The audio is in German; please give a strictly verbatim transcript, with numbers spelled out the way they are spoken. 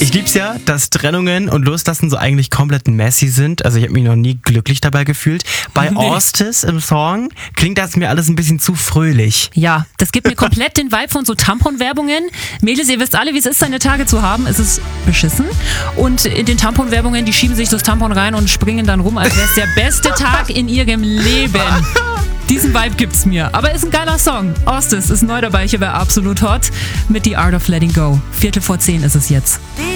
Ich lieb's ja, dass Trennungen und Loslassen so eigentlich komplett messy sind. Also ich habe mich noch nie glücklich dabei gefühlt. Bei Nee. Ostis im Song klingt das mir alles ein bisschen zu fröhlich. Ja, das gibt mir komplett den Vibe von so Tampon-Werbungen. Mädels, ihr wisst alle, wie es ist, seine Tage zu haben. Es ist beschissen. Und in den Tampon-Werbungen, die schieben sich das Tampon rein und springen dann rum, als wäre es der beste Tag in ihrem Leben. Diesen Vibe gibt's mir. Aber ist ein geiler Song. Ostis ist neu dabei, hier bei Absolut Hot mit The Art of Letting Go. Viertel vor zehn ist es jetzt.